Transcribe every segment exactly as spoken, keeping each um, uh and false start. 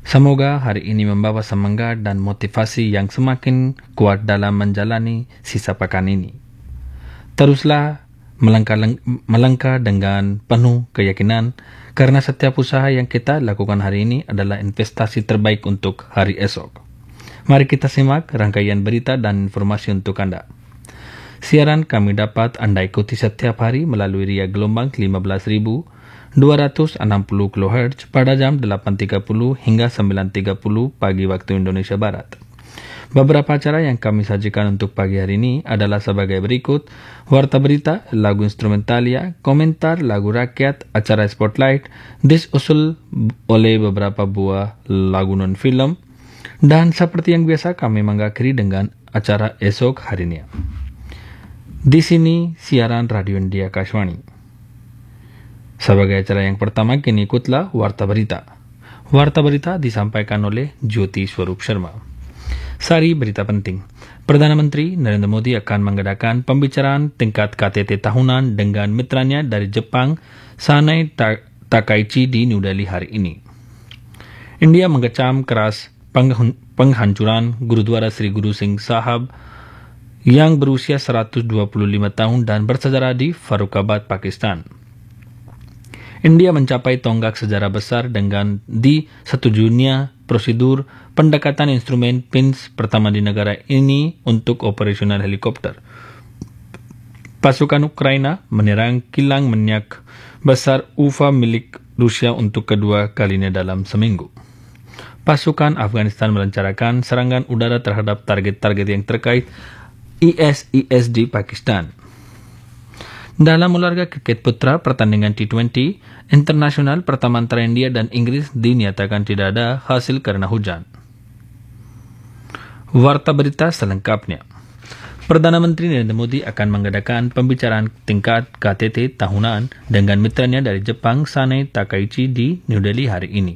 Semoga hari ini membawa semangat dan motivasi yang semakin kuat dalam menjalani sisa pekan ini. Teruslah melangkah, melangkah dengan penuh keyakinan karena setiap usaha yang kita lakukan hari ini adalah investasi terbaik untuk hari esok. Mari kita simak rangkaian berita dan informasi untuk Anda. Siaran kami dapat Anda ikuti setiap hari melalui ria gelombang lima belas ribu dua ratus enam puluh kilohertz pada jam delapan tiga puluh hingga sembilan tiga puluh pagi waktu Indonesia Barat. Beberapa acara yang kami sajikan untuk pagi hari ini adalah sebagai berikut: Warta Berita, lagu instrumentalia, komentar, lagu rakyat, acara Spotlight, disusul oleh beberapa buah lagu non-film, dan seperti yang biasa kami mengakhiri dengan acara esok harinya. Di sini siaran Radio India Kashwani. Sebagai acara yang pertama, kini ikutlah Warta Berita. Warta Berita disampaikan oleh Jyoti Swarup Sharma. Sari berita penting. Perdana Menteri Narendra Modi akan mengadakan pembicaraan tingkat K T T tahunan dengan mitranya dari Jepang, Sanai Takaichi di New Delhi hari ini. India mengecam keras penghancuran Gurudwara Sri Guru Singh Sahab yang berusia seratus dua puluh lima tahun dan bersejarah di Farrukhabad, Pakistan. India mencapai tonggak sejarah besar dengan disetujuinya prosedur pendekatan instrumen P I N S pertama di negara ini untuk operasional helikopter. Pasukan Ukraina menyerang kilang minyak besar Ufa milik Rusia untuk kedua kalinya dalam seminggu. Pasukan Afghanistan melancarkan serangan udara terhadap target-target yang terkait I S I S di Pakistan. Dalam olahraga kriket putra, pertandingan T dua puluh internasional pertama antara India dan Inggris dinyatakan tidak ada hasil karena hujan. Warta Berita selengkapnya. Perdana Menteri Narendra Modi akan mengadakan pembicaraan tingkat K T T tahunan dengan mitranya dari Jepang, Sanai Takaichi di New Delhi hari ini.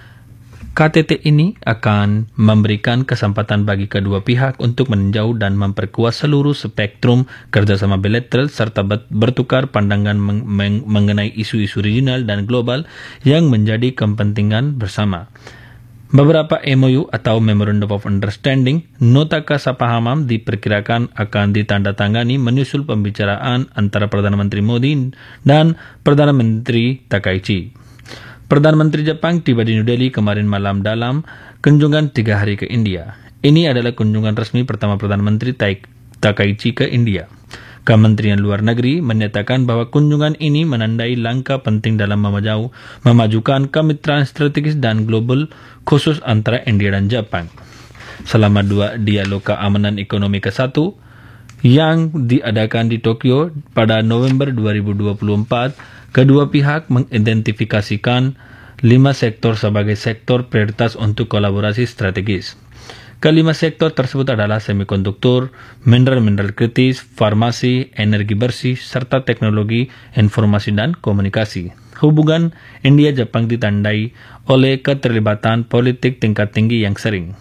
K T T ini akan memberikan kesempatan bagi kedua pihak untuk meninjau dan memperkuat seluruh spektrum kerjasama bilateral serta bertukar pandangan meng- meng- mengenai isu-isu regional dan global yang menjadi kepentingan bersama. Beberapa M O U atau Memorandum of Understanding, nota kesepahaman diperkirakan akan ditandatangani menyusul pembicaraan antara Perdana Menteri Modi dan Perdana Menteri Takaichi. Perdana Menteri Jepang tiba di New Delhi kemarin malam dalam kunjungan tiga hari ke India. Ini adalah kunjungan resmi pertama Perdana Menteri Takaichi ke India. Kementerian Luar Negeri menyatakan bahwa kunjungan ini menandai langkah penting dalam memajau, memajukan kemitraan strategis dan global khusus antara India dan Jepang. Selama dua dialog keamanan ekonomi ke satu yang diadakan di Tokyo pada November dua ribu dua puluh empat, kedua pihak mengidentifikasikan lima sektor sebagai sektor prioritas untuk kolaborasi strategis. Kelima sektor tersebut adalah semikonduktor, mineral-mineral kritis, farmasi, energi bersih, serta teknologi informasi dan komunikasi. Hubungan India-Jepang ditandai oleh keterlibatan politik tingkat tinggi yang sering.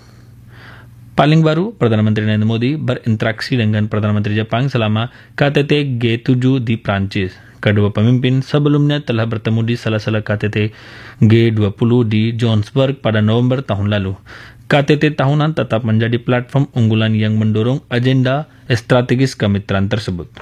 Paling baru, Perdana Menteri Narendra Modi berinteraksi dengan Perdana Menteri Jepang selama K T T G tujuh di Prancis. Kedua pemimpin sebelumnya telah bertemu di sela-sela K T T G dua puluh di Johannesburg pada November tahun lalu. K T T tahunan tetap menjadi platform unggulan yang mendorong agenda strategis kemitraan tersebut.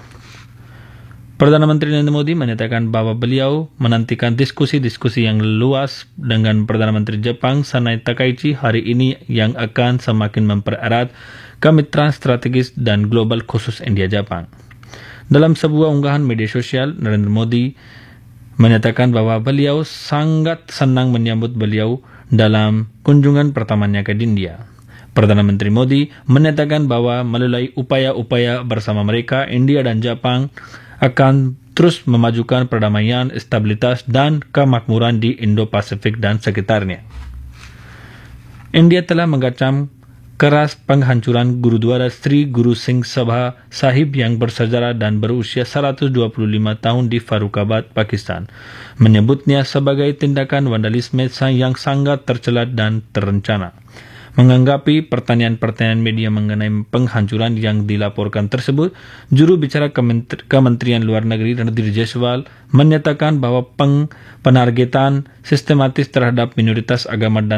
Perdana Menteri Narendra Modi menyatakan bahwa beliau menantikan diskusi-diskusi yang luas dengan Perdana Menteri Jepang Sanai Takaichi hari ini yang akan semakin mempererat kemitraan strategis dan global khusus India-Jepang. Dalam sebuah unggahan media sosial, Narendra Modi menyatakan bahwa beliau sangat senang menyambut beliau dalam kunjungan pertamanya ke India. Perdana Menteri Modi menyatakan bahwa melalui upaya-upaya bersama mereka, India dan Jepang akan terus memajukan perdamaian, stabilitas, dan kemakmuran di Indo-Pasifik dan sekitarnya. India telah mengecam keras penghancuran Gurudwara Sri Guru Singh Sahib yang bersejarah dan berusia seratus dua puluh lima tahun di Farrukhabad, Pakistan, menyebutnya sebagai tindakan vandalisme yang sangat tercela dan terencana. Menanggapi pertanyaan-pertanyaan media mengenai penghancuran yang dilaporkan tersebut, juru bicara Kementerian Luar Negeri Randhir Jaiswal menyatakan bahwa peng penargetan sistematis terhadap minoritas agama dan